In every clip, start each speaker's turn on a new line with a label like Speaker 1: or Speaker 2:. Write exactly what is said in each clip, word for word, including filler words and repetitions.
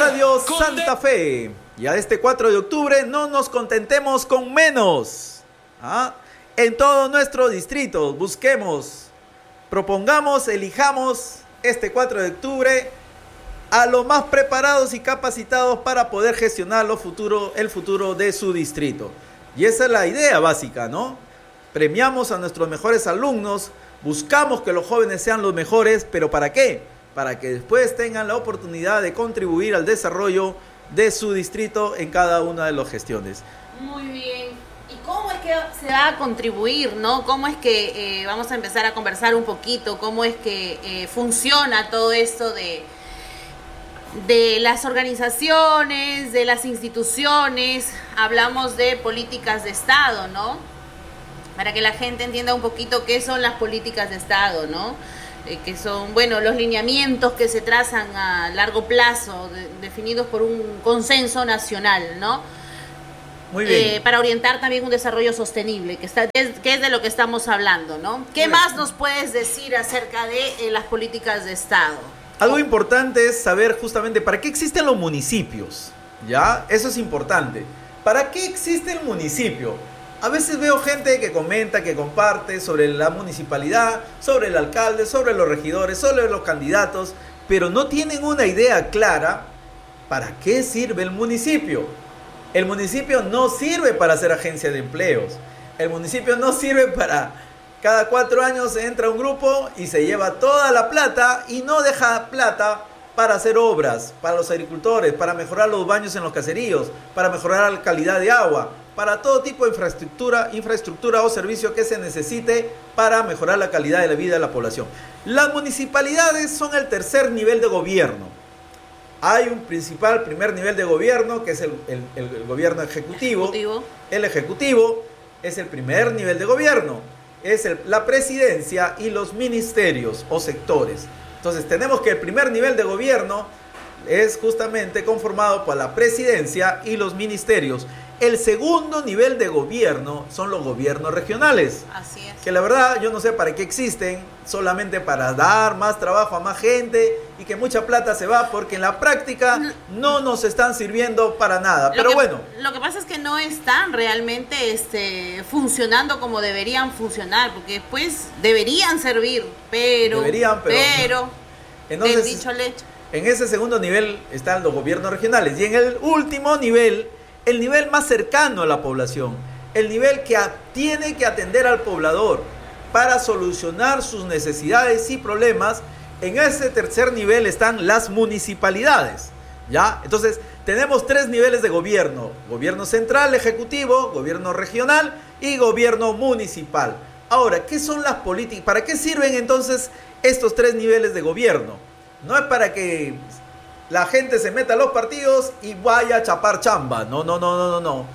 Speaker 1: Radio Santa Fe. Y a este cuatro de octubre no nos contentemos con menos. ¿Ah? En todo nuestro distrito busquemos, propongamos, elijamos este cuatro de octubre a los más preparados y capacitados para poder gestionar lo futuro, el futuro de su distrito. Y esa es la idea básica, ¿no? Premiamos a nuestros mejores alumnos, buscamos que los jóvenes sean los mejores, ¿pero para qué? Para que después tengan la oportunidad de contribuir al desarrollo de su distrito en cada una de las gestiones.
Speaker 2: Muy bien. ¿Y cómo es que se va a contribuir, no? ¿Cómo es que eh, vamos a empezar a conversar un poquito? ¿Cómo es que eh, funciona todo esto de, de las organizaciones, de las instituciones? Hablamos de políticas de Estado, ¿no? Para que la gente entienda un poquito qué son las políticas de Estado, ¿no? Eh, que son, bueno, los lineamientos que se trazan a largo plazo, de, definidos por un consenso nacional, ¿no?
Speaker 1: Muy bien.
Speaker 2: Eh, para orientar también un desarrollo sostenible, que, está, que, es, que es de lo que estamos hablando, ¿no? ¿Qué más nos puedes decir acerca de eh, las políticas de Estado?
Speaker 1: Algo importante es saber justamente para qué existen los municipios, ¿ya? Eso es importante. ¿Para qué existe el municipio? A veces veo gente que comenta, que comparte sobre la municipalidad, sobre el alcalde, sobre los regidores, sobre los candidatos, pero no tienen una idea clara para qué sirve el municipio. El municipio no sirve para hacer agencia de empleos. El municipio no sirve para cada cuatro años entra un grupo y se lleva toda la plata y no deja plata para hacer obras, para los agricultores, para mejorar los baños en los caseríos, para mejorar la calidad de agua, para todo tipo de infraestructura, infraestructura o servicio que se necesite para mejorar la calidad de la vida de la población. Las municipalidades son el tercer nivel de gobierno. Hay un principal primer nivel de gobierno que es el, el, el, el gobierno ejecutivo.
Speaker 2: ejecutivo.
Speaker 1: El ejecutivo es el primer nivel de gobierno. Es el, la presidencia y los ministerios o sectores. Entonces tenemos que el primer nivel de gobierno es justamente conformado por la presidencia y los ministerios. El segundo nivel de gobierno son los gobiernos regionales.
Speaker 2: Así es.
Speaker 1: Que la verdad yo no sé para qué existen, solamente para dar más trabajo a más gente y que mucha plata se va porque en la práctica no nos están sirviendo para nada.
Speaker 2: Lo
Speaker 1: Pero
Speaker 2: que,
Speaker 1: bueno.
Speaker 2: Lo que pasa es que no están realmente este, funcionando como deberían funcionar, porque después deberían servir, pero...
Speaker 1: Deberían, pero...
Speaker 2: Pero,
Speaker 1: entonces,
Speaker 2: del dicho al hecho.
Speaker 1: En ese segundo nivel están los gobiernos regionales y en el último nivel, el nivel más cercano a la población, el nivel que a, tiene que atender al poblador para solucionar sus necesidades y problemas. En ese tercer nivel están las municipalidades, ¿ya? Entonces, tenemos tres niveles de gobierno: gobierno central, ejecutivo, gobierno regional y gobierno municipal. Ahora, ¿qué son las políticas? ¿Para qué sirven entonces estos tres niveles de gobierno? No es para que la gente se meta a los partidos y vaya a chapar chamba. No, no, no, no, no, no.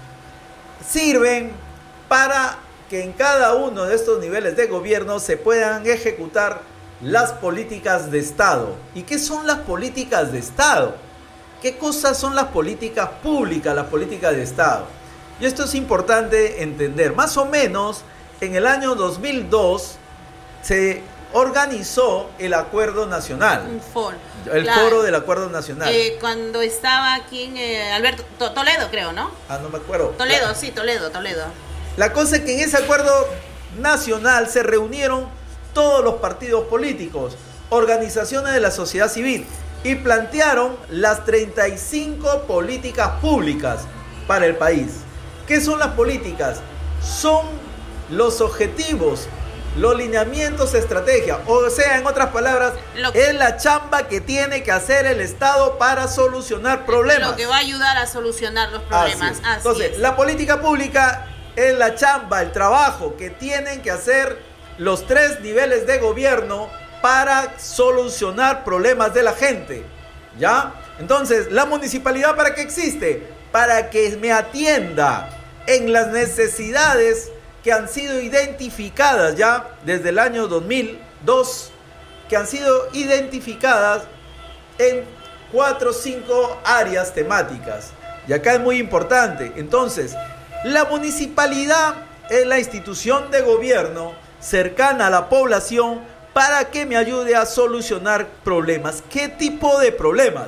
Speaker 1: Sirven para que en cada uno de estos niveles de gobierno se puedan ejecutar las políticas de Estado. ¿Y qué son las políticas de Estado? ¿Qué cosas son las políticas públicas, las políticas de Estado? Y esto es importante entender. Más o menos en el año dos mil dos se organizó el Acuerdo Nacional.
Speaker 2: Un foro.
Speaker 1: El
Speaker 2: La,
Speaker 1: foro del Acuerdo Nacional.
Speaker 2: Eh, cuando estaba aquí en eh, Alberto, to, Toledo creo, ¿no?
Speaker 1: Ah, no me acuerdo.
Speaker 2: Toledo,
Speaker 1: la,
Speaker 2: sí, Toledo, Toledo.
Speaker 1: La cosa es que en ese Acuerdo Nacional se reunieron todos los partidos políticos, organizaciones de la sociedad civil y plantearon las treinta y cinco políticas públicas para el país. ¿Qué son las políticas? Son los objetivos, los lineamientos, estrategia, o sea, en otras palabras,
Speaker 2: lo que,
Speaker 1: es la chamba que tiene que hacer el Estado para solucionar problemas.
Speaker 2: Lo que va a ayudar a solucionar los problemas.
Speaker 1: Así es.
Speaker 2: Así
Speaker 1: Entonces,
Speaker 2: es.
Speaker 1: La política pública es la chamba, el trabajo que tienen que hacer los tres niveles de gobierno para solucionar problemas de la gente, ¿ya? Entonces, ¿la municipalidad para qué existe? Para que me atienda en las necesidades que han sido identificadas ya desde el año dos mil dos, que han sido identificadas en cuatro o cinco áreas temáticas. Y acá es muy importante. Entonces, la municipalidad es la institución de gobierno cercana a la población para que me ayude a solucionar problemas. ¿Qué tipo de problemas?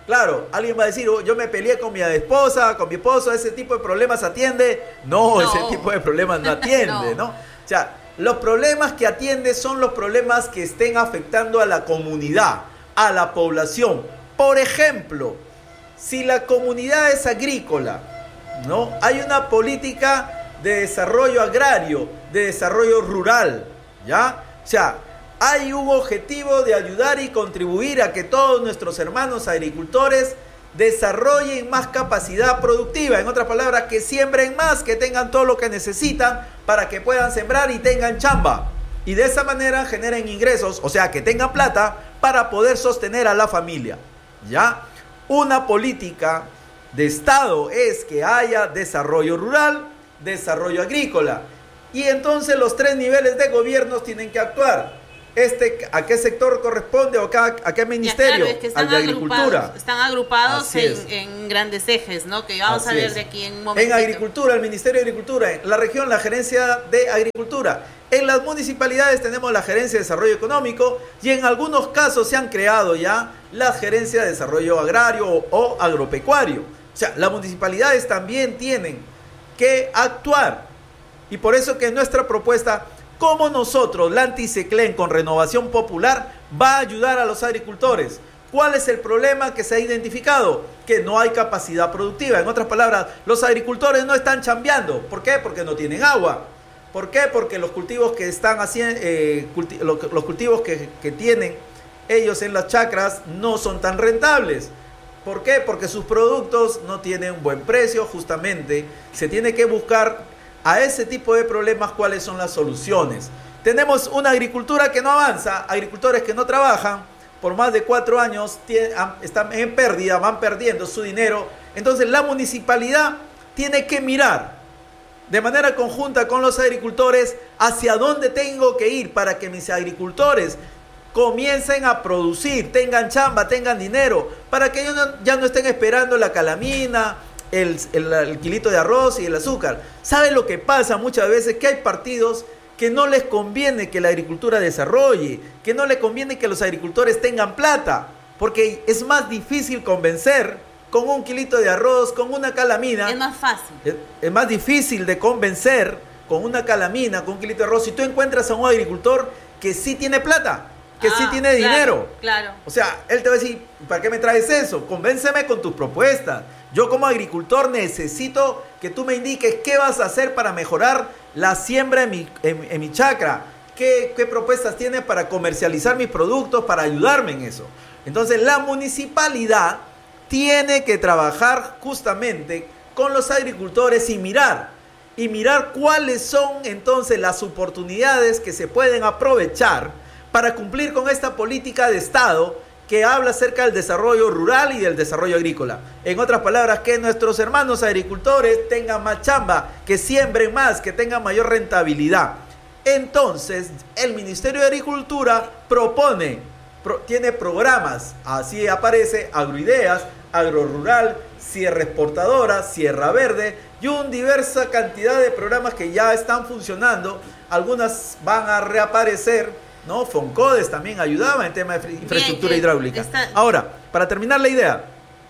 Speaker 1: Claro, alguien va a decir, oh, yo me peleé con mi esposa, con mi esposo, ese tipo de problemas atiende. No, no. Ese tipo de problemas no atiende, ¿no? ¿no? O sea, los problemas que atiende son los problemas que estén afectando a la comunidad, a la población. Por ejemplo, si la comunidad es agrícola, ¿no? Hay una política de desarrollo agrario, de desarrollo rural, ¿ya? O sea, hay un objetivo de ayudar y contribuir a que todos nuestros hermanos agricultores desarrollen más capacidad productiva. En otras palabras, que siembren más, que tengan todo lo que necesitan para que puedan sembrar y tengan chamba. Y de esa manera generen ingresos, o sea, que tengan plata para poder sostener a la familia. ¿Ya? Una política de Estado es que haya desarrollo rural, desarrollo agrícola. Y entonces los tres niveles de gobiernos tienen que actuar. Este, ¿a qué sector corresponde o acá, a qué ministerio?
Speaker 2: Ya, claro, es que están
Speaker 1: al de agricultura.
Speaker 2: Están agrupados en, en grandes ejes, ¿no? Que vamos Así a ver es. de aquí en un momento.
Speaker 1: En agricultura, el Ministerio de Agricultura. En la región, la Gerencia de Agricultura. En las municipalidades tenemos la Gerencia de Desarrollo Económico y en algunos casos se han creado ya las Gerencias de Desarrollo Agrario o, o Agropecuario. O sea, las municipalidades también tienen que actuar. Y por eso que nuestra propuesta, como nosotros, la Antiseclen con Renovación Popular, va a ayudar a los agricultores. ¿Cuál es el problema que se ha identificado? Que no hay capacidad productiva. En otras palabras, los agricultores no están chambeando. ¿Por qué? Porque no tienen agua. ¿Por qué? Porque los cultivos que están haciendo, eh, culti los, los cultivos que, que tienen ellos en las chacras no son tan rentables. ¿Por qué? Porque sus productos no tienen buen precio, justamente. Se tiene que buscar a ese tipo de problemas cuáles son las soluciones. Tenemos una agricultura que no avanza, agricultores que no trabajan por más de cuatro años, tienen, están en pérdida, van perdiendo su dinero. Entonces la municipalidad tiene que mirar de manera conjunta con los agricultores hacia dónde tengo que ir para que mis agricultores comiencen a producir, tengan chamba, tengan dinero, para que ellos no, ya no estén esperando la calamina, el, el, el kilito de arroz y el azúcar. ¿Saben lo que pasa muchas veces? Que hay partidos que no les conviene que la agricultura desarrolle, que no les conviene que los agricultores tengan plata, porque es más difícil convencer con un kilito de arroz, con una calamina.
Speaker 2: Es más fácil.
Speaker 1: Es, es más difícil de convencer con una calamina, con un kilito de arroz. Si tú encuentras a un agricultor que sí tiene plata, que ah, sí tiene
Speaker 2: claro,
Speaker 1: dinero.
Speaker 2: Claro.
Speaker 1: O sea, él te va a decir, ¿para qué me traes eso? Convénceme con tus propuestas. Yo como agricultor necesito que tú me indiques qué vas a hacer para mejorar la siembra en mi, en, en mi chacra. ¿Qué, ¿Qué propuestas tienes para comercializar mis productos, para ayudarme en eso? Entonces la municipalidad tiene que trabajar justamente con los agricultores y mirar, y mirar cuáles son entonces las oportunidades que se pueden aprovechar para cumplir con esta política de Estado que habla acerca del desarrollo rural y del desarrollo agrícola. En otras palabras, que nuestros hermanos agricultores tengan más chamba, que siembren más, que tengan mayor rentabilidad. Entonces, el Ministerio de Agricultura propone, pro, tiene programas, así aparece Agroideas, Agrorural, Sierra Exportadora, Sierra Verde y una diversa cantidad de programas que ya están funcionando. Algunas van a reaparecer, ¿no? Foncodes también ayudaba en tema de infraestructura Bien, hidráulica. Está... Ahora, para terminar la idea,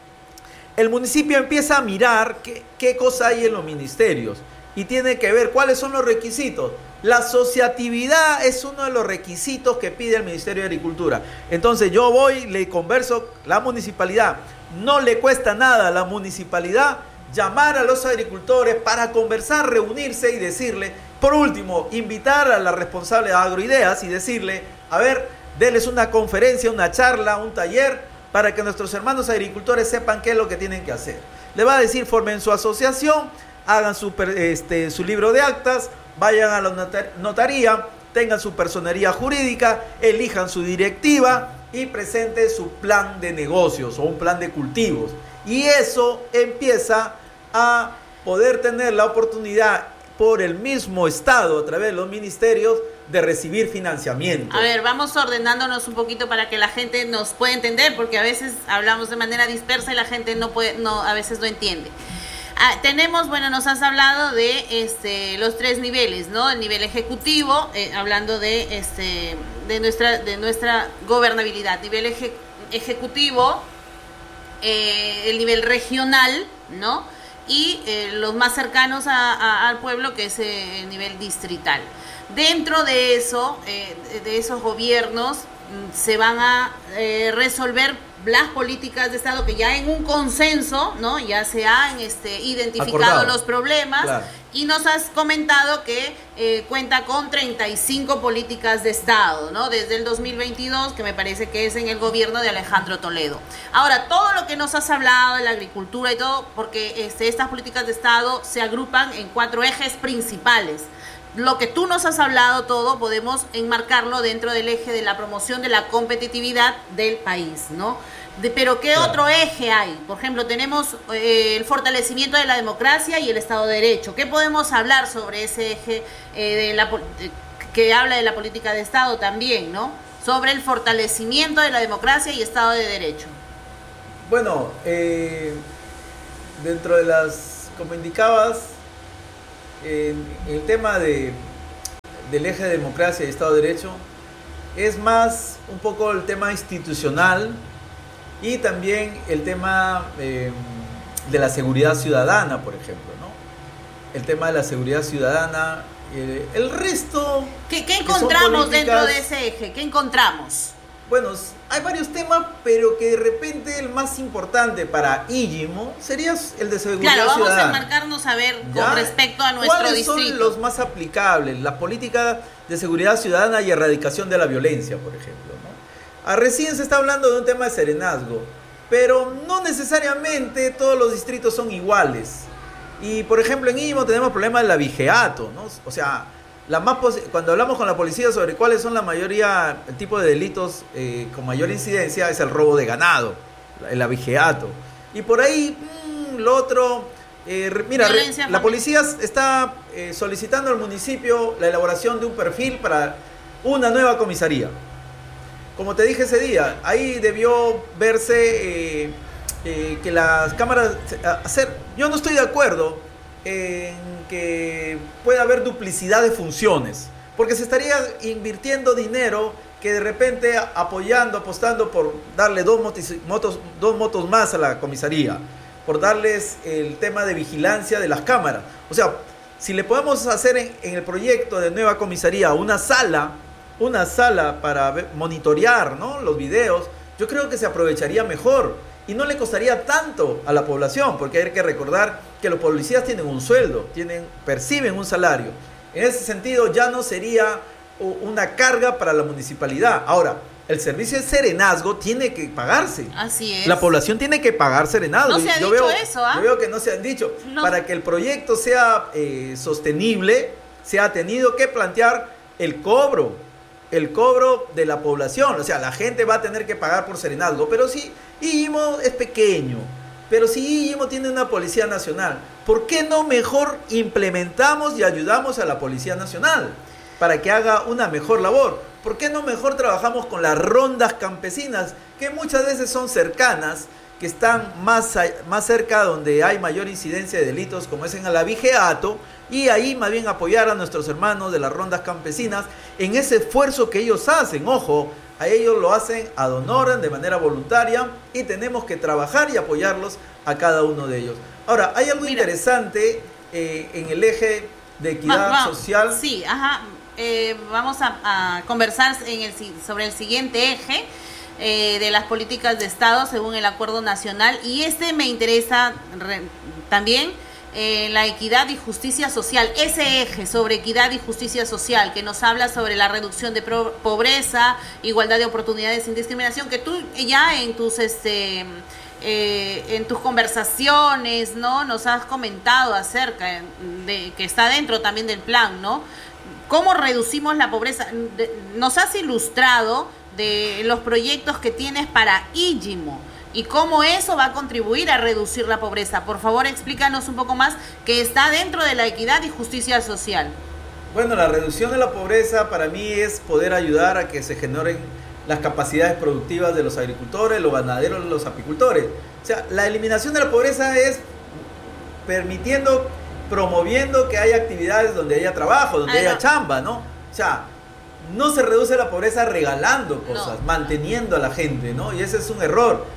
Speaker 1: el municipio empieza a mirar qué, qué cosa hay en los ministerios y tiene que ver cuáles son los requisitos. La asociatividad es uno de los requisitos que pide el Ministerio de Agricultura. Entonces yo voy, le converso, la municipalidad, no le cuesta nada a la municipalidad llamar a los agricultores para conversar, reunirse y decirle, por último, invitar a la responsable de Agroideas y decirle, a ver, denles una conferencia, una charla, un taller, para que nuestros hermanos agricultores sepan qué es lo que tienen que hacer. Le va a decir, formen su asociación, hagan su, este, su libro de actas, vayan a la notar notaría, tengan su personería jurídica, elijan su directiva y presenten su plan de negocios o un plan de cultivos. Y eso empieza a poder tener la oportunidad por el mismo Estado, a través de los ministerios, de recibir financiamiento.
Speaker 2: A ver, vamos ordenándonos un poquito para que la gente nos pueda entender, porque a veces hablamos de manera dispersa y la gente no puede, no, a veces no entiende. Ah, tenemos, bueno, nos has hablado de este, los tres niveles, ¿no? El nivel ejecutivo, eh, hablando de, este, de, nuestra, de nuestra gobernabilidad. Nivel eje, ejecutivo, eh, el nivel regional, ¿no? Y eh, los más cercanos a, a, al pueblo, que es eh, el nivel distrital. Dentro de eso, eh, de esos gobiernos, se van a eh, resolver las políticas de Estado que ya en un consenso, ¿no? Ya se han este, identificado Acordado. los problemas, claro. Y nos has comentado que eh, cuenta con treinta y cinco políticas de Estado, ¿no? Desde el dos mil veintidós, que me parece que es en el gobierno de Alejandro Toledo. Ahora, todo lo que nos has hablado de la agricultura y todo, porque este, estas políticas de Estado se agrupan en cuatro ejes principales. Lo que tú nos has hablado todo, podemos enmarcarlo dentro del eje de la promoción de la competitividad del país, ¿no? De, pero ¿qué claro. otro eje hay? Por ejemplo, tenemos eh, el fortalecimiento de la democracia y el Estado de Derecho. ¿Qué podemos hablar sobre ese eje eh, de la, de, que habla de la política de Estado también, ¿no? Sobre el fortalecimiento de la democracia y Estado de Derecho.
Speaker 1: Bueno, eh, dentro de las, como indicabas, en el tema de, del eje de democracia y Estado de Derecho es más un poco el tema institucional y también el tema eh, de la seguridad ciudadana, por ejemplo, ¿no? El tema de la seguridad ciudadana, eh, el resto...
Speaker 2: ¿Qué, qué encontramos políticas, dentro de ese eje? ¿Qué encontramos?
Speaker 1: Bueno, hay varios temas, pero que de repente el más importante para Íllimo sería el de seguridad
Speaker 2: ciudadana. Claro, vamos
Speaker 1: ciudadana.
Speaker 2: a enmarcarnos a ver ¿Ya? con respecto a nuestro
Speaker 1: ¿Cuáles
Speaker 2: distrito?
Speaker 1: ¿Cuáles son los más aplicables? La política de seguridad ciudadana y erradicación de la violencia, por ejemplo, ¿no? Ah, recién se está hablando de un tema de serenazgo, pero no necesariamente todos los distritos son iguales. Y, por ejemplo, en Íllimo tenemos problemas del abigeato, ¿no? O sea... La más cuando hablamos con la policía sobre cuáles son la mayoría, el tipo de delitos eh, con mayor incidencia es el robo de ganado, el abigeato. Y por ahí, mmm, lo otro, eh, mira, re, la policía está eh, solicitando al municipio la elaboración de un perfil para una nueva comisaría. Como te dije ese día, ahí debió verse eh, eh, que las cámaras, hacer, yo no estoy de acuerdo en que pueda haber duplicidad de funciones, porque se estaría invirtiendo dinero que de repente apoyando, apostando por darle dos motos, motos, dos motos más a la comisaría, por darles el tema de vigilancia de las cámaras. O sea, si le podemos hacer en, en el proyecto de nueva comisaría una sala, una sala para ver, monitorear, ¿no?, los videos, yo creo que se aprovecharía mejor y no le costaría tanto a la población, porque hay que recordar que los policías tienen un sueldo, tienen, perciben un salario. En ese sentido ya no sería una carga para la municipalidad. Ahora, el servicio de serenazgo tiene que pagarse.
Speaker 2: Así es.
Speaker 1: La población tiene que pagar serenazgo.
Speaker 2: No se ha
Speaker 1: yo
Speaker 2: dicho
Speaker 1: veo,
Speaker 2: eso, ¿ah?
Speaker 1: ¿eh? Yo veo que no se han dicho. No. Para que el proyecto sea eh, sostenible, se ha tenido que plantear el cobro, el cobro de la población. O sea, la gente va a tener que pagar por serenazgo. Pero si Íllimo es pequeño, pero si Íllimo tiene una policía nacional, ¿por qué no mejor implementamos y ayudamos a la Policía Nacional para que haga una mejor labor? ¿Por qué no mejor trabajamos con las rondas campesinas, que muchas veces son cercanas, que están más, más cerca donde hay mayor incidencia de delitos, como es en el abigeato, y ahí más bien apoyar a nuestros hermanos de las rondas campesinas en ese esfuerzo que ellos hacen? Ojo, a ellos lo hacen ad honorem, de manera voluntaria, y tenemos que trabajar y apoyarlos a cada uno de ellos. Ahora, hay algo Mira. interesante eh, en el eje de equidad
Speaker 2: va, va,
Speaker 1: social.
Speaker 2: Sí, ajá. Eh, vamos a, a conversar en el, sobre el siguiente eje eh, de las políticas de Estado según el Acuerdo Nacional, y este me interesa re, también. Eh, la equidad y justicia social, ese eje sobre equidad y justicia social que nos habla sobre la reducción de pro- pobreza, igualdad de oportunidades sin discriminación, que tú ya en tus este eh, en tus conversaciones, ¿no?, nos has comentado acerca de que está dentro también del plan, ¿no? ¿Cómo reducimos la pobreza? Nos has ilustrado de los proyectos que tienes para Íllimo y cómo eso va a contribuir a reducir la pobreza. Por favor, explícanos un poco más, que está dentro de la equidad y justicia social.
Speaker 1: Bueno, la reducción de la pobreza para mí es poder ayudar a que se generen las capacidades productivas de los agricultores, los ganaderos, los apicultores. O sea, la eliminación de la pobreza es permitiendo, promoviendo que haya actividades donde haya trabajo, donde Ay, haya no. chamba, ¿no? O sea, no se reduce la pobreza regalando cosas, no. manteniendo a la gente, ¿no? Y ese es un error.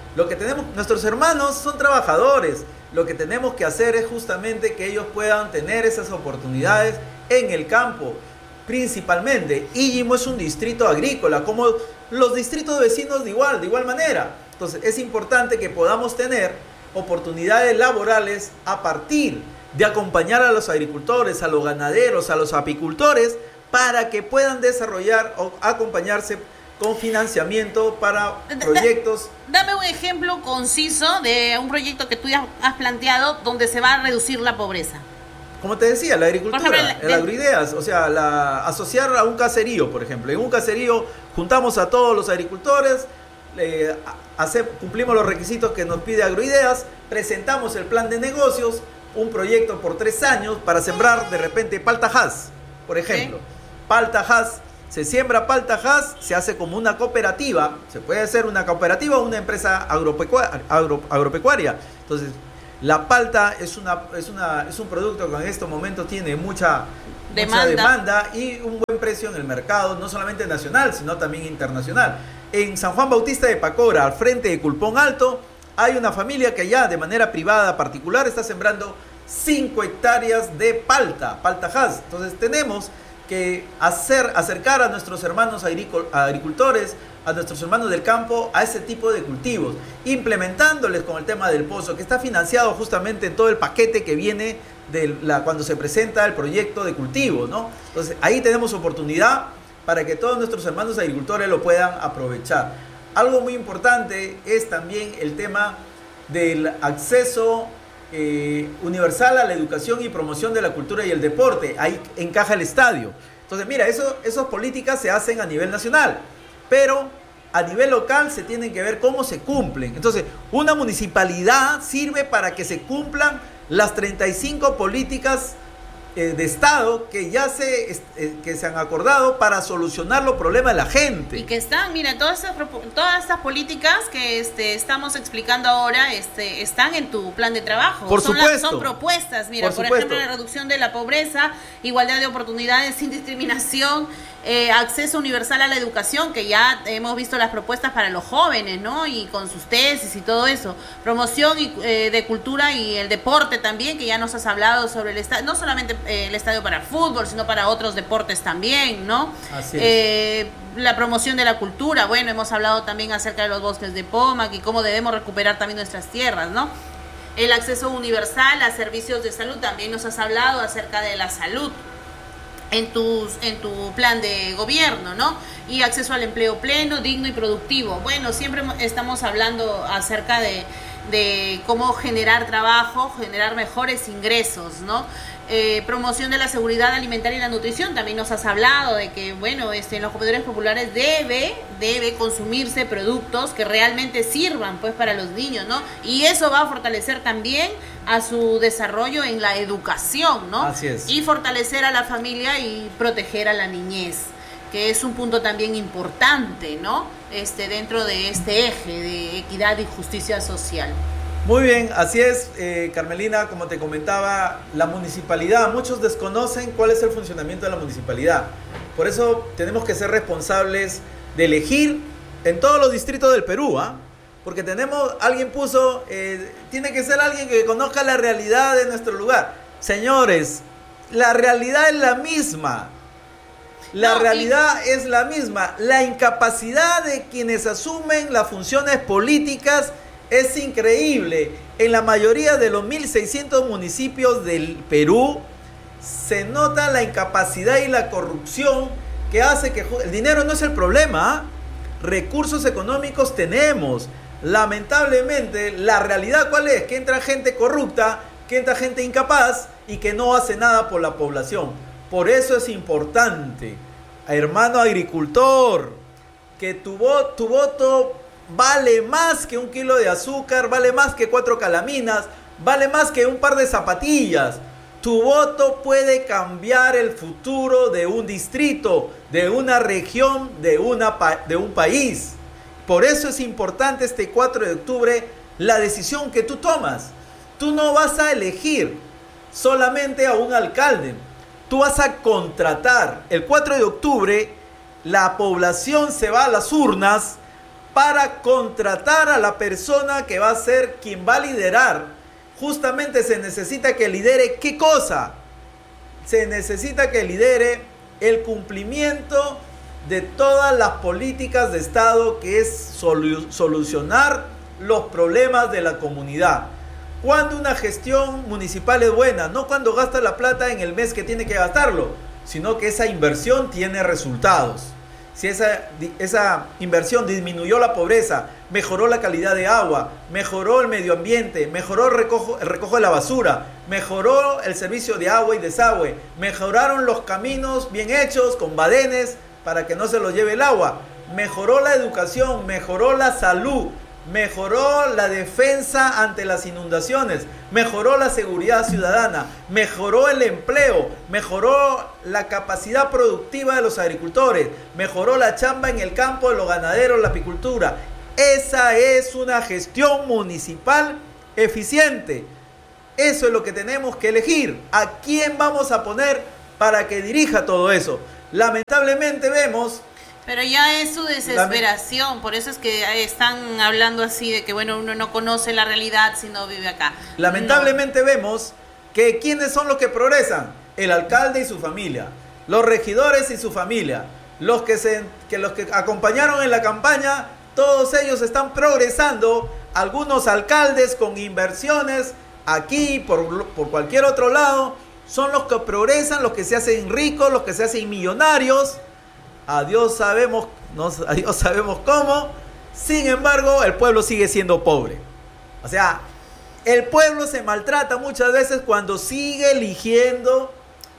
Speaker 1: Lo que tenemos, nuestros hermanos son trabajadores. Lo que tenemos que hacer es justamente que ellos puedan tener esas oportunidades en el campo, principalmente. Íllimo es un distrito agrícola, como los distritos vecinos de igual, de igual manera. Entonces es importante que podamos tener oportunidades laborales a partir de acompañar a los agricultores, a los ganaderos, a los apicultores, para que puedan desarrollar o acompañarse con financiamiento para proyectos.
Speaker 2: Dame un ejemplo conciso de un proyecto que tú ya has planteado donde se va a reducir la pobreza.
Speaker 1: Como te decía, la agricultura,
Speaker 2: ejemplo, el,
Speaker 1: el agroideas, o sea, la, asociar a un caserío, por ejemplo. En un caserío juntamos a todos los agricultores, eh, hace, cumplimos los requisitos que nos pide Agroideas, presentamos el plan de negocios, un proyecto por tres años para sembrar de repente palta-haz, por ejemplo. ¿Sí? Palta-haz, se siembra palta-haz, se hace como una cooperativa, se puede hacer una cooperativa o una empresa agropecuaria. Agro, agropecuaria. Entonces, la palta es, una, es, una, es un producto que en estos momentos tiene mucha demanda. mucha demanda y un buen precio en el mercado, no solamente nacional, sino también internacional. En San Juan Bautista de Pacora, al frente de Culpón Alto, hay una familia que ya de manera privada, particular, está sembrando cinco hectáreas de palta, palta-haz. Entonces tenemos que hacer, acercar a nuestros hermanos agricultores, a nuestros hermanos del campo, a ese tipo de cultivos, implementándoles con el tema del pozo, que está financiado justamente en todo el paquete que viene de la, cuando se presenta el proyecto de cultivo, ¿no? Entonces ahí tenemos oportunidad para que todos nuestros hermanos agricultores lo puedan aprovechar. Algo muy importante es también el tema del acceso eh, universal a la educación y promoción de la cultura y el deporte. Ahí encaja el estadio. Entonces, mira, eso, esas políticas se hacen a nivel nacional, pero a nivel local se tienen que ver cómo se cumplen. Entonces, una municipalidad sirve para que se cumplan las treinta y cinco políticas eh, de Estado que ya se, eh, que se han acordado para solucionar los problemas de la gente.
Speaker 2: Y que están, mira, todas estas, todas estas políticas que este, estamos explicando ahora este, están en tu plan de trabajo.
Speaker 1: Por
Speaker 2: son
Speaker 1: supuesto.
Speaker 2: Las, son propuestas, mira, por, por ejemplo, la reducción de la pobreza, igualdad de oportunidades sin discriminación, Eh, acceso universal a la educación, que ya hemos visto las propuestas para los jóvenes, ¿no? Y con sus tesis y todo eso. Promoción y, eh, de cultura y el deporte también, que ya nos has hablado sobre el estadio, no solamente eh, el estadio para fútbol, sino para otros deportes también, ¿no?
Speaker 1: Así es.
Speaker 2: Eh, la promoción de la cultura, bueno, hemos hablado también acerca de los bosques de Pomac y cómo debemos recuperar también nuestras tierras, ¿no? El acceso universal a servicios de salud, también nos has hablado acerca de la salud en tus en tu plan de gobierno, ¿no? Y acceso al empleo pleno, digno y productivo. Bueno, siempre estamos hablando acerca de, de cómo generar trabajo, generar mejores ingresos, ¿no? Eh, promoción de la seguridad alimentaria y la nutrición, también nos has hablado de que, bueno, este, en los comedores populares debe, debe consumirse productos que realmente sirvan, pues, para los niños, ¿no? Y eso va a fortalecer también a su desarrollo en la educación, ¿no?
Speaker 1: Así es.
Speaker 2: Y fortalecer a la familia y proteger a la niñez, que es un punto también importante, ¿no? Este, dentro de este eje de equidad y justicia social.
Speaker 1: Muy bien, así es, eh, Carmelina, como te comentaba, la municipalidad, muchos desconocen cuál es el funcionamiento de la municipalidad. Por eso tenemos que ser responsables de elegir en todos los distritos del Perú, ¿ah? ¿eh? Porque tenemos, alguien puso, eh, tiene que ser alguien que conozca la realidad de nuestro lugar. Señores, la realidad es la misma. La no, realidad y... es la misma. La incapacidad de quienes asumen las funciones políticas es increíble. En la mayoría de los mil seiscientos municipios del Perú se nota la incapacidad y la corrupción que hace que el dinero no es el problema, ¿eh? Recursos económicos tenemos. Lamentablemente, la realidad ¿cuál es? Que entra gente corrupta, que entra gente incapaz y que no hace nada por la población. Por eso es importante, hermano agricultor, que tu, vo- tu voto vale más que un kilo de azúcar, vale más que cuatro calaminas, vale más que un par de zapatillas. Tu voto puede cambiar el futuro de un distrito, de una región, de, una pa- de un país. Por eso es importante este cuatro de octubre la decisión que tú tomas. Tú no vas a elegir solamente a un alcalde, tú vas a contratar. El cuatro de octubre la población se va a las urnas para contratar a la persona que va a ser quien va a liderar. Justamente se necesita que lidere ¿qué cosa? Se necesita que lidere el cumplimiento de todas las políticas de Estado, que es solu- solucionar los problemas de la comunidad. Cuando una gestión municipal es buena, no cuando gasta la plata en el mes que tiene que gastarlo, sino que esa inversión tiene resultados. Si esa, esa inversión disminuyó la pobreza, mejoró la calidad de agua, mejoró el medio ambiente, mejoró el recojo, el recojo de la basura, mejoró el servicio de agua y desagüe, mejoraron los caminos bien hechos con badenes para que no se los lleve el agua, mejoró la educación, mejoró la salud, mejoró la defensa ante las inundaciones, mejoró la seguridad ciudadana, mejoró el empleo, mejoró la capacidad productiva de los agricultores, mejoró la chamba en el campo de los ganaderos, la apicultura. Esa es una gestión municipal eficiente. Eso es lo que tenemos que elegir. ¿A quién vamos a poner para que dirija todo eso? Lamentablemente vemos...
Speaker 2: Pero ya es su desesperación, por eso es que están hablando así de que, bueno, uno no conoce la realidad si no vive acá.
Speaker 1: Lamentablemente
Speaker 2: no.
Speaker 1: Vemos que ¿quiénes son los que progresan? El alcalde y su familia, los regidores y su familia, los que, se, que los que acompañaron en la campaña, todos ellos están progresando, algunos alcaldes con inversiones aquí, por, por cualquier otro lado, son los que progresan, los que se hacen ricos, los que se hacen millonarios. A Dios sabemos, no, a Dios sabemos cómo. Sin embargo, el pueblo sigue siendo pobre. O sea, el pueblo se maltrata muchas veces cuando sigue eligiendo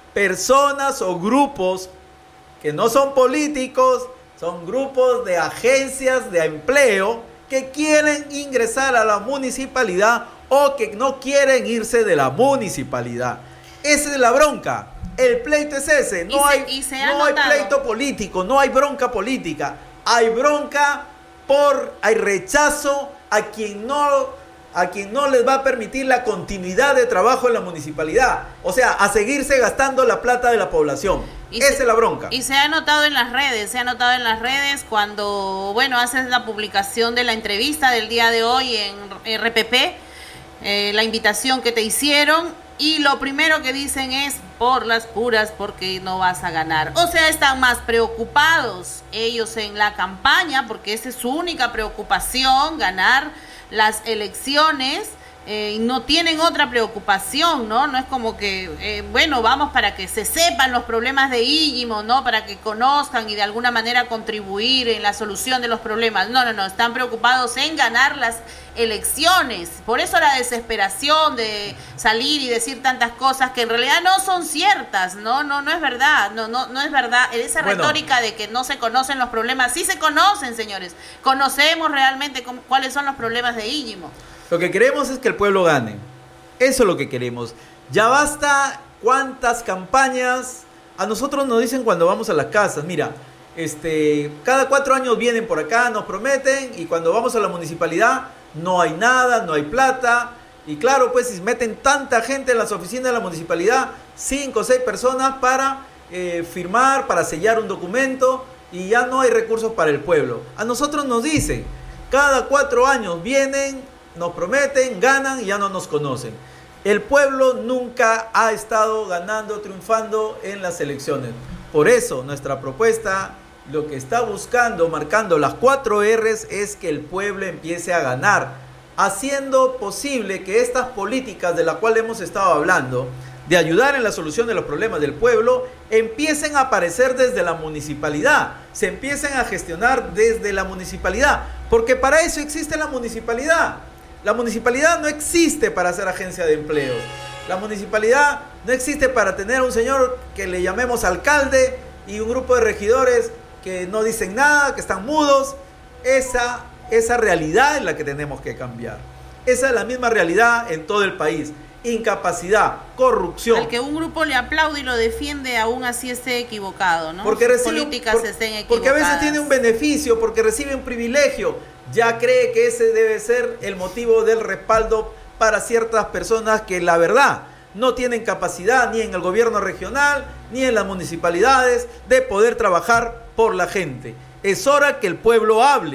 Speaker 1: personas o grupos que no son políticos, son grupos de agencias de empleo que quieren ingresar a la municipalidad o que no quieren irse de la municipalidad. Esa es la bronca. El pleito es ese, no,
Speaker 2: se,
Speaker 1: hay, no hay pleito político, no hay bronca política, hay bronca por, hay rechazo a quien no, a quien no les va a permitir la continuidad de trabajo en la municipalidad, o sea, a seguirse gastando la plata de la población. Y Esa se, es la bronca.
Speaker 2: Y se ha notado en las redes, se ha notado en las redes cuando, bueno, haces la publicación de la entrevista del día de hoy en R P P, eh, la invitación que te hicieron. Y lo primero que dicen es por las puras porque no vas a ganar. O sea, están más preocupados ellos en la campaña porque esa es su única preocupación, ganar las elecciones. Eh, y no tienen otra preocupación, ¿no? No es como que, eh, bueno, vamos para que se sepan los problemas de Íllimo, ¿no? Para que conozcan y de alguna manera contribuir en la solución de los problemas. No, no, no, están preocupados en ganar las elecciones. Por eso la desesperación de salir y decir tantas cosas que en realidad no son ciertas, ¿no? No, no es verdad, no, no, no es verdad. Esa bueno. retórica de que no se conocen los problemas, sí se conocen, señores. Conocemos realmente cómo, cuáles son los problemas de Íllimo.
Speaker 1: Lo que queremos es que el pueblo gane. Eso es lo que queremos. Ya basta cuántas campañas. A nosotros nos dicen cuando vamos a las casas, mira, este, cada cuatro años vienen por acá, nos prometen, y cuando vamos a la municipalidad no hay nada, no hay plata. Y claro, pues si meten tanta gente en las oficinas de la municipalidad, cinco o seis personas para eh, firmar, para sellar un documento, y ya no hay recursos para el pueblo. A nosotros nos dicen, cada cuatro años vienen, nos prometen, ganan y ya no nos conocen. El pueblo nunca ha estado ganando, triunfando en las elecciones. Por eso nuestra propuesta, lo que está buscando, marcando las cuatro R's, es que el pueblo empiece a ganar, haciendo posible que estas políticas de las cuales hemos estado hablando, de ayudar en la solución de los problemas del pueblo, empiecen a aparecer desde la municipalidad, se empiecen a gestionar desde la municipalidad, porque para eso existe la municipalidad. La municipalidad no existe para ser agencia de empleos. La municipalidad no existe para tener un señor que le llamemos alcalde y un grupo de regidores que no dicen nada, que están mudos. Esa, esa realidad es la que tenemos que cambiar. Esa es la misma realidad en todo el país. Incapacidad, corrupción.
Speaker 2: Al que un grupo le aplaude y lo defiende, aún así esté equivocado, ¿no?
Speaker 1: Porque recibe,
Speaker 2: políticas
Speaker 1: por,
Speaker 2: estén equivocadas.
Speaker 1: Porque a veces tiene un beneficio, porque recibe un privilegio. Ya cree que ese debe ser el motivo del respaldo para ciertas personas que la verdad no tienen capacidad ni en el gobierno regional ni en las municipalidades de poder trabajar por la gente. Es hora que el pueblo hable.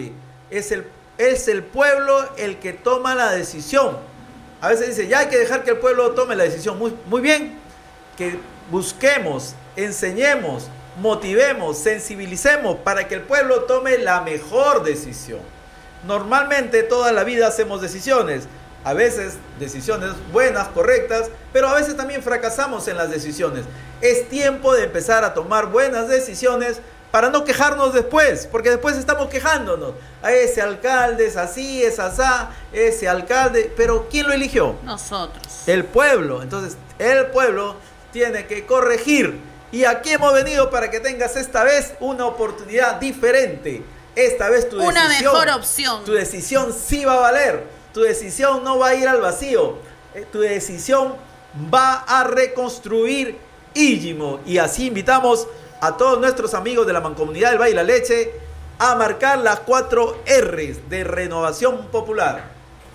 Speaker 1: es el, es el pueblo el que toma la decisión. A veces dice, ya hay que dejar que el pueblo tome la decisión. Muy, muy bien, que busquemos, enseñemos, motivemos, sensibilicemos para que el pueblo tome la mejor decisión. Normalmente toda la vida hacemos decisiones, a veces decisiones buenas, correctas, pero a veces también fracasamos en las decisiones. Es tiempo de empezar a tomar buenas decisiones para no quejarnos después, porque después estamos quejándonos. A ese alcalde es así, es asá, ese alcalde, pero ¿quién lo eligió?
Speaker 2: Nosotros.
Speaker 1: El pueblo. Entonces, el pueblo tiene que corregir. Y aquí hemos venido para que tengas esta vez una oportunidad diferente. Esta vez tu decisión,
Speaker 2: una mejor opción.
Speaker 1: Tu decisión sí va a valer. Tu decisión no va a ir al vacío. Tu decisión va a reconstruir Íllimo. Y así invitamos a todos nuestros amigos de la Mancomunidad del Valle de la Leche a marcar las cuatro R's de Renovación Popular.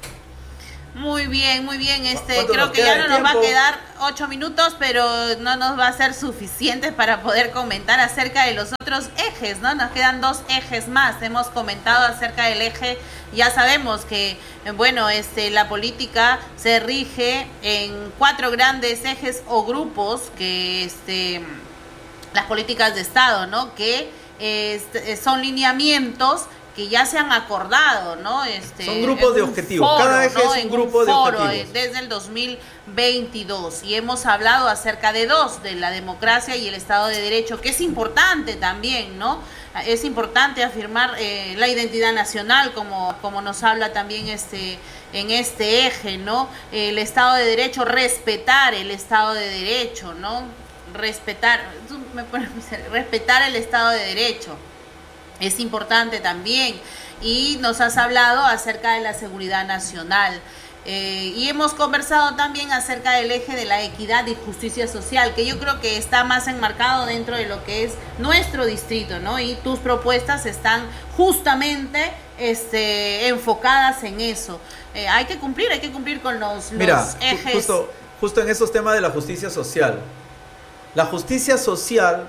Speaker 2: Muy bien, muy bien. Este,
Speaker 1: creo
Speaker 2: que ya no nos va a quedar ocho minutos, pero no nos va a ser suficiente para poder comentar acerca de los otros ejes, ¿no? Nos quedan dos ejes más. Hemos comentado acerca del eje, ya sabemos que, bueno, este, la política se rige en cuatro grandes ejes o grupos, que, este, las políticas de Estado, ¿no? Que este, son lineamientos que ya se han acordado, ¿no? Este,
Speaker 1: son grupos de objetivos, foro, cada eje ¿no? es un en grupo un de foro, objetivos.
Speaker 2: Desde el dos mil veintidós, y hemos hablado acerca de dos, de la democracia y el Estado de Derecho, que es importante también, ¿no? Es importante afirmar eh, la identidad nacional, como, como nos habla también este, en este eje, ¿no? El Estado de Derecho, respetar el Estado de Derecho, ¿no? Respetar, me pone, respetar el Estado de Derecho. Es importante también. Y nos has hablado acerca de la seguridad nacional. Eh, y hemos conversado también acerca del eje de la equidad y justicia social, que yo creo que está más enmarcado dentro de lo que es nuestro distrito, ¿no? Y tus propuestas están justamente este, enfocadas en eso. Eh, hay que cumplir, hay que cumplir con los,
Speaker 1: Mira,
Speaker 2: los ejes.
Speaker 1: Justo, justo en esos temas de la justicia social. La justicia social,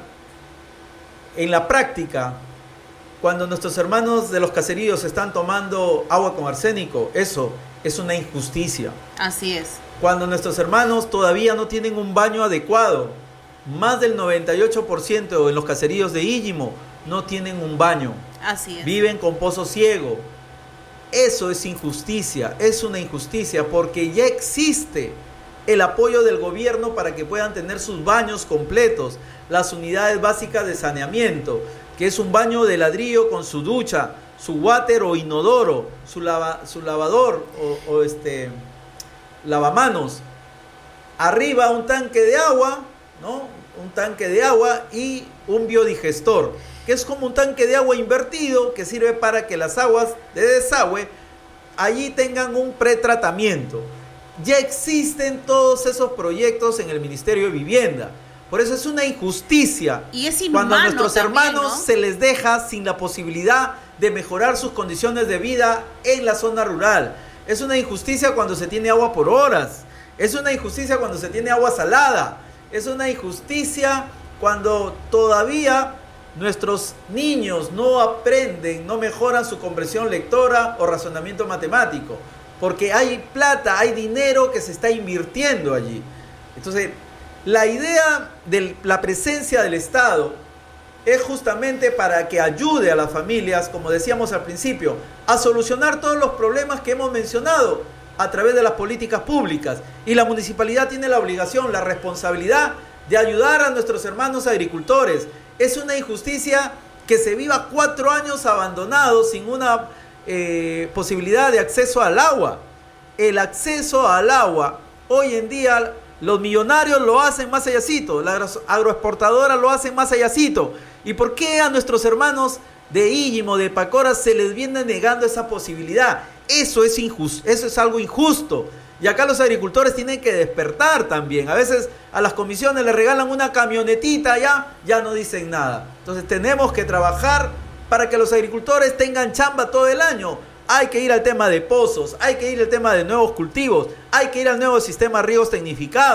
Speaker 1: en la práctica, cuando nuestros hermanos de los caseríos están tomando agua con arsénico, eso es una injusticia.
Speaker 2: Así es.
Speaker 1: Cuando nuestros hermanos todavía no tienen un baño adecuado, más del noventa y ocho por ciento en los caseríos de Íllimo no tienen un baño.
Speaker 2: Así es.
Speaker 1: Viven con pozo ciego. Eso es injusticia, es una injusticia porque ya existe el apoyo del gobierno para que puedan tener sus baños completos, las unidades básicas de saneamiento, que es un baño de ladrillo con su ducha, su water o inodoro, su, lava, su lavador o, o este lavamanos. Arriba un tanque de agua, ¿no? Un tanque de agua y un biodigestor, que es como un tanque de agua invertido que sirve para que las aguas de desagüe allí tengan un pretratamiento. Ya existen todos esos proyectos en el Ministerio de Vivienda. Por eso es una injusticia
Speaker 2: y es
Speaker 1: cuando a nuestros
Speaker 2: también,
Speaker 1: hermanos, ¿no?, se les deja sin la posibilidad de mejorar sus condiciones de vida en la zona rural. Es una injusticia cuando se tiene agua por horas. Es una injusticia cuando se tiene agua salada. Es una injusticia cuando todavía nuestros niños no aprenden, no mejoran su comprensión lectora o razonamiento matemático. Porque hay plata, hay dinero que se está invirtiendo allí. Entonces, la idea de la presencia del Estado es justamente para que ayude a las familias, como decíamos al principio, a solucionar todos los problemas que hemos mencionado a través de las políticas públicas. Y la municipalidad tiene la obligación, la responsabilidad de ayudar a nuestros hermanos agricultores. Es una injusticia que se viva cuatro años abandonados sin una eh, posibilidad de acceso al agua. El acceso al agua, hoy en día los millonarios lo hacen más allácito, las agroexportadoras lo hacen más allácito. ¿Y por qué a nuestros hermanos de Íllimo, de Pacora, se les viene negando esa posibilidad? Eso es injusto, eso es algo injusto. Y acá los agricultores tienen que despertar también. A veces a las comisiones les regalan una camionetita, ya, ya no dicen nada. Entonces tenemos que trabajar para que los agricultores tengan chamba todo el año. Hay que ir al tema de pozos, hay que ir al tema de nuevos cultivos, hay que ir al nuevo sistema de riegos tecnificados,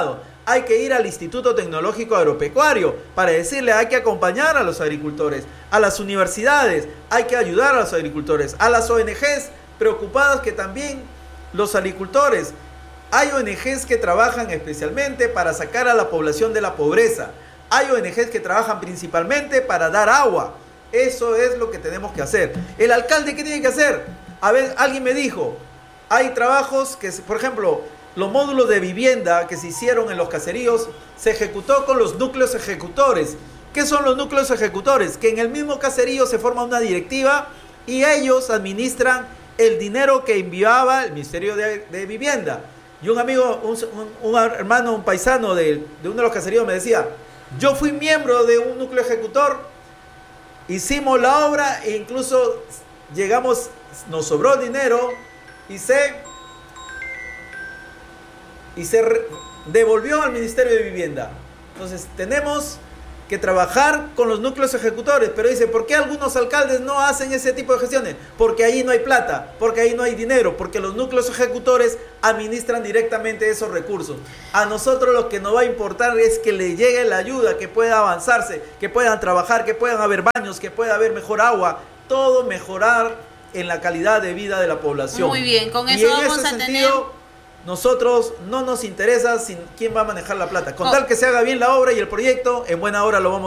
Speaker 1: hay que ir al Instituto Tecnológico Agropecuario para decirle hay que acompañar a los agricultores, a las universidades, hay que ayudar a los agricultores, a las O N Ges preocupadas que también los agricultores. Hay O N Ges que trabajan especialmente para sacar a la población de la pobreza. Hay O N Ges que trabajan principalmente para dar agua. Eso es lo que tenemos que hacer. ¿El alcalde qué tiene que hacer? A ver, alguien me dijo, hay trabajos que, por ejemplo, los módulos de vivienda que se hicieron en los caseríos, se ejecutó con los núcleos ejecutores. ¿Qué son los núcleos ejecutores? Que en el mismo caserío se forma una directiva y ellos administran el dinero que enviaba el Ministerio de, de Vivienda. Y un amigo, un, un, un hermano, un paisano de, de uno de los caseríos me decía, yo fui miembro de un núcleo ejecutor, hicimos la obra e incluso llegamos, nos sobró dinero y se... y se devolvió al Ministerio de Vivienda. Entonces tenemos que trabajar con los núcleos ejecutores, pero dice, ¿por qué algunos alcaldes no hacen ese tipo de gestiones? Porque ahí no hay plata, porque ahí no hay dinero, porque los núcleos ejecutores administran directamente esos recursos. A nosotros lo que nos va a importar es que le llegue la ayuda, que pueda avanzarse, que puedan trabajar, que puedan haber baños, que pueda haber mejor agua, todo mejorar en la calidad de vida de la población.
Speaker 2: Muy bien, con eso vamos a tener...
Speaker 1: Nosotros no nos interesa sin quién va a manejar la plata. Con tal que se haga bien la obra y el proyecto, en buena hora lo vamos